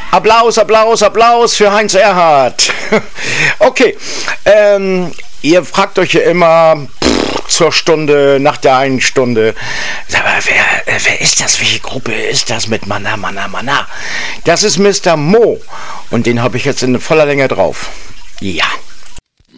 Applaus, Applaus, Applaus für Heinz Erhardt. Okay, ihr fragt euch ja immer zur Stunde, nach der einen Stunde, aber wer ist das? Welche Gruppe ist das mit Mana, Mana, Mana? Das ist Mr. Mo und den habe ich jetzt in voller Länge drauf. Ja.